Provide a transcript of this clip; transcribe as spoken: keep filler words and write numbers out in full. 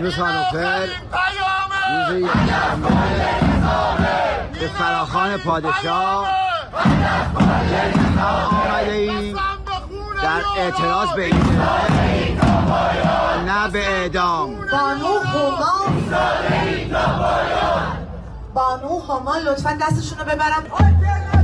بانو سانوفر روز یکشنبه به فراخوان پادشاه آمده ایم در اعتراض به این نه به اعدام. بانو هما بانو هما لطفا دستشون رو ببرم.